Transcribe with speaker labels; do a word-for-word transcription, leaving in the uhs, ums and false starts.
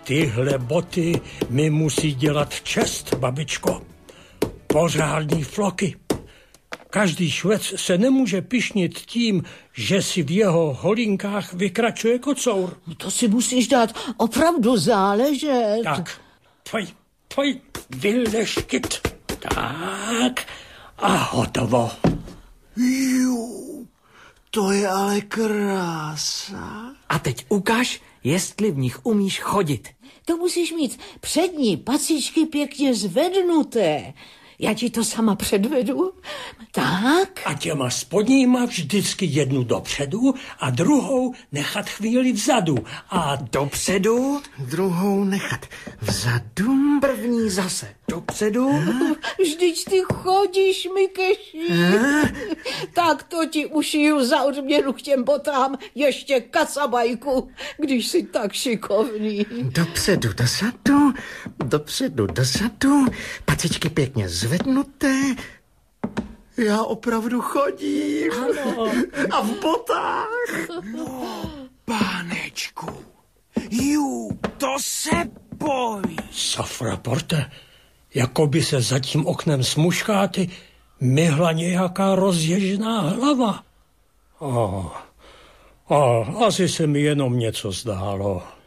Speaker 1: Tyhle boty mi musí dělat čest, babičko. Pořádný floky. Každý švec se nemůže pyšnit tím, že si v jeho holinkách vykračuje kocour.
Speaker 2: To si musíš dát opravdu záležet.
Speaker 1: Tak, pojď, pojď, vyleštit. Tak, a hotovo.
Speaker 3: Jú, to je ale krása.
Speaker 4: A teď ukaž, jestli v nich umíš chodit.
Speaker 2: To musíš mít přední pacičky pěkně zvednuté. Já ti to sama předvedu. Tak.
Speaker 1: A těma spodníma vždycky jednu dopředu a druhou nechat chvíli vzadu. A
Speaker 4: dopředu,
Speaker 3: druhou nechat vzadu.
Speaker 4: První zase dopředu.
Speaker 2: Hm? Vždyť ty chodíš, Mikeši. Hm? Tak to ti ušiju za odměnu k těm botám ještě kacabajku, když jsi tak šikovný.
Speaker 3: Dopředu, dozadu, dopředu, dozadu, pacičky pěkně zvednuté. Já opravdu chodím.
Speaker 2: Ano.
Speaker 3: A v botách.
Speaker 5: No, pánečku, jú, to se bojí.
Speaker 1: Safraporte, jako by se za tím oknem smuškáty myhla nějaká rozježená hlava. Oh, oh, asi se mi jenom něco zdálo.